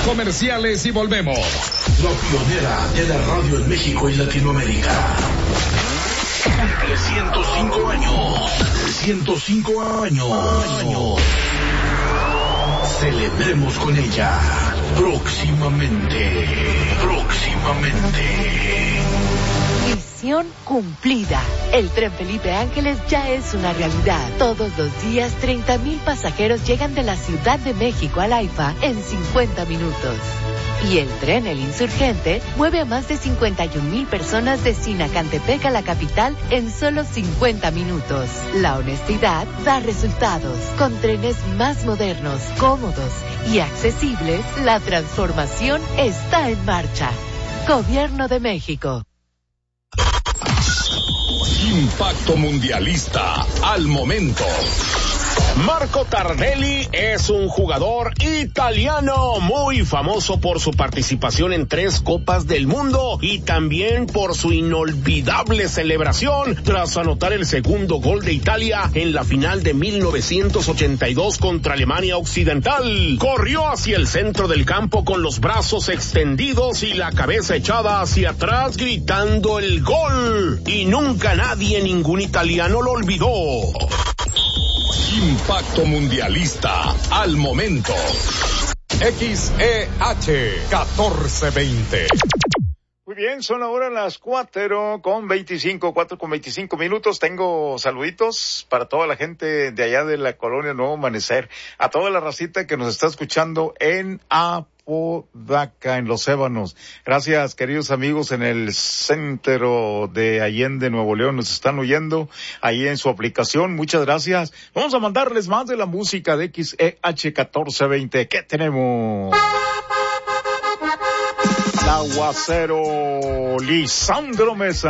comerciales y volvemos. La pionera de la radio en México y Latinoamérica. Cumple 105 años. 105 años. Celebremos con ella. Próximamente. Misión cumplida. El tren Felipe Ángeles ya es una realidad. Todos los días 30,000 pasajeros llegan de la Ciudad de México al AIFA en 50 minutos. Y el tren El Insurgente mueve a más de 51,000 personas de Sinacantepec a la capital en solo 50 minutos. La honestidad da resultados. Con trenes más modernos, cómodos y accesibles, la transformación está en marcha. Gobierno de México. Impacto mundialista al momento. Marco Tardelli es un jugador italiano muy famoso por su participación en 3 Copas del Mundo y también por su inolvidable celebración tras anotar el segundo gol de Italia en la final de 1982 contra Alemania Occidental. Corrió hacia el centro del campo con los brazos extendidos y la cabeza echada hacia atrás gritando el gol. Y nunca nadie, ningún italiano lo olvidó. Impacto mundialista al momento. XEH 1420. Muy bien, son ahora las 4:25 minutos. Tengo saluditos para toda la gente de allá de la colonia Nuevo Amanecer, a toda la racita que nos está escuchando en Apodaca, en Los Ébanos. Gracias, queridos amigos en el centro de Allende, Nuevo León. Nos están oyendo ahí en su aplicación. Muchas gracias. Vamos a mandarles más de la música de XEH 1420. ¿Qué tenemos? El aguacero, Lisandro Mesa.